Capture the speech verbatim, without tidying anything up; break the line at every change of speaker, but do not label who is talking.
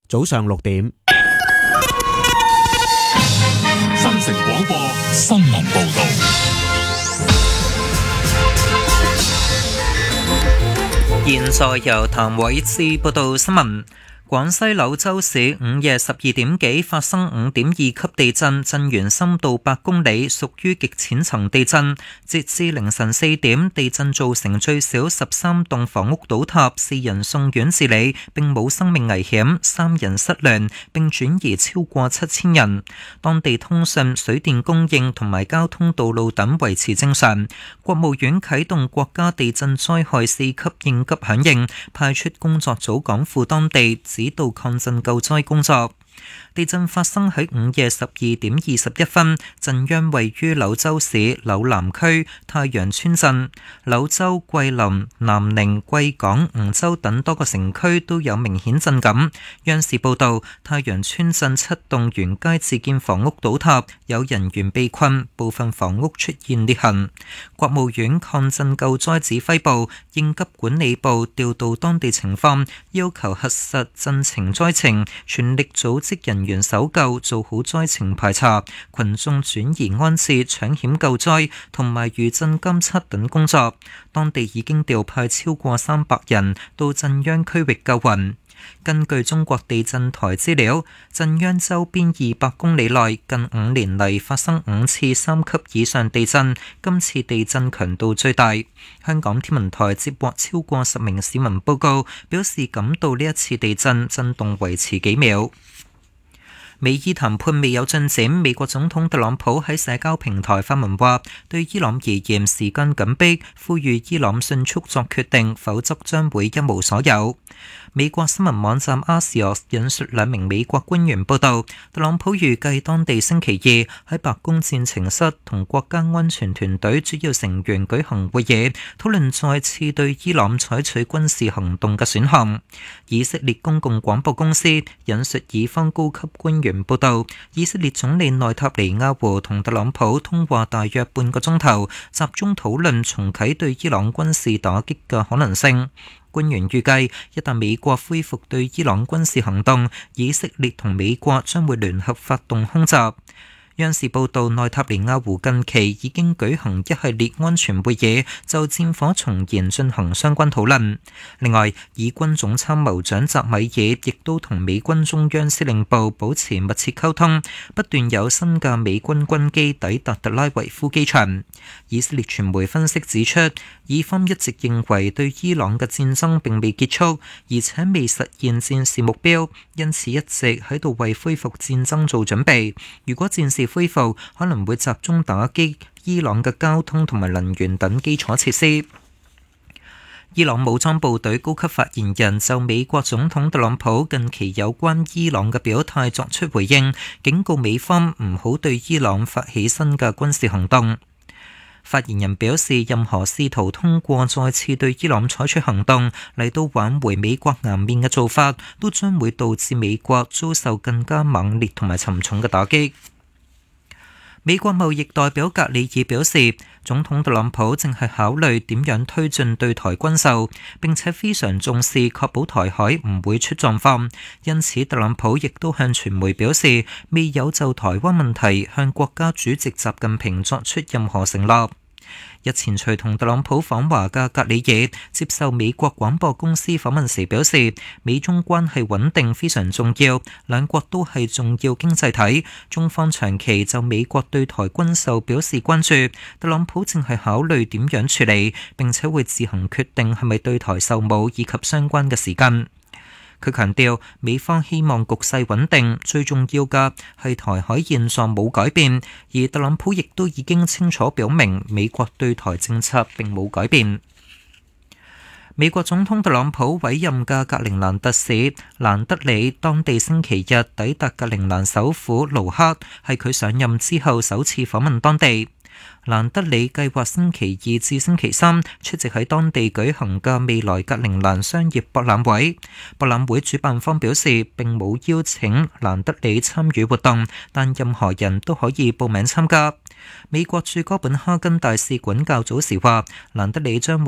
早上六點。
新城廣播新聞報道。
現在由譚偉志報道新聞。廣西柳州市午夜十二點幾發生五點二級地震，震源深度八公里，屬於極淺層地震。截至凌晨四點，地震造成最少十三棟房屋倒塌，四人送院治理，並冇生命危險，三人失聯，並轉移超過七千人。當地通訊、水電供應同埋交通道路等維持正常。國務院啟動國家地震災害四級應急響應，派出工作組趕赴當地，指導抗震救災工作。地震發生喺午夜十二點二十一分，震央位於柳州市柳南區太陽村鎮。柳州、桂林、南寧、貴港、梧州等多個城區都有明顯震感。央視報道，太陽村鎮七棟沿街自建房屋倒塌，有人員被困，部分房屋出現裂痕。國務院抗震救災指揮部、應急管理部調度當地情況，要求核實震情災情，全力組織人員搜救，做好災情排查、群眾轉移安置、搶險救災同埋餘震監測等工作。當地已經調派超過三百人到震央區域救援。根據中國地震台資料，震央周邊二百公里內近五年嚟發生五次三級以上地震，今次地震強度最大。香港天文台接獲超過十名市民報告，表示感到呢一次地震震動維持幾秒。美伊談判未有進展，美國總統特朗普喺社交平台發文話，對伊朗而言時間緊迫，呼籲伊朗迅速作決定，否則將會一無所有。美國新聞網站 Axios 引述兩名美國官員報道，特朗普預計當地星期二喺白宮戰情室同國家安全團隊主要成員舉行會議，討論再次對伊朗採取軍事行動嘅選項。以色列公共廣播公司引述以方高級官員報道，以色列總理內塔尼亞胡同特朗普通話大約半個鐘頭，集中討論重啟對伊朗軍事打擊嘅可能性。官員預計，一旦美國恢復對伊朗軍事行動，以色列同美國將會聯合發動空襲。央視報道，內塔尼亞胡近期已經舉行一系列安全會議，就戰火重燃進行相關討論。另外，以軍總參謀長扎米爾亦都同美軍中央司令部保持密切溝通，不斷有新嘅美軍軍機抵達特拉維夫機場。以色列傳媒分析指出，以方一直認為對伊朗嘅戰爭並未結束，而且未實現戰事目標，因此一直喺度為恢復戰爭做準備。如果戰事恢復，可能會集中打擊伊朗嘅交通同埋能源等基礎設施。伊朗武裝部隊高級發言人就美國總統特朗普近期有關伊朗嘅表態作出回應，警告美方唔好對伊朗發起新嘅軍事行動。發言人表示，任何試圖通過再次對伊朗採取行動嚟到挽回美國顏面嘅做法，都將會導致美國遭受更加猛烈同埋沉重嘅打擊。美國貿易代表格里爾表示，總統特朗普正係考慮點樣推進對台軍售，並且非常重視確保台海唔會出狀況。因此，特朗普亦都向傳媒表示，未有就台灣問題向國家主席習近平作出任何承諾。日前隨同特朗普訪華嘅格里爾接受美國廣播公司訪問時表示，美中關係穩定非常重要，兩國都係重要經濟體，中方長期就美國對台軍售表示關注，特朗普正係考慮點樣處理，並且會自行決定係咪對台售武以及相關嘅時間。佢強調，美方希望局勢穩定，最重要嘅係台海現狀冇改變，而特朗普亦都已經清楚表明美國對台政策並冇改變。美國總統特朗普委任嘅格陵蘭特使蘭德里，當地星期日抵達格陵蘭首府盧克，係佢上任之後首次訪問當地。蘭德里計劃星期二至星期三出席喺當地舉行嘅未來格陵蘭商業博覽會。博覽會主辦方表示並冇邀請蘭德里參與活動，但任何人都可以報名參加。美國駐哥本哈根大使館較早時話，蘭德里將會